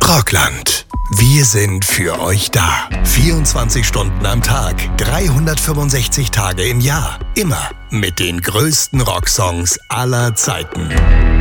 Rockland. Wir sind für euch da. 24 Stunden am Tag, 365 Tage im Jahr. Immer mit den größten Rocksongs aller Zeiten.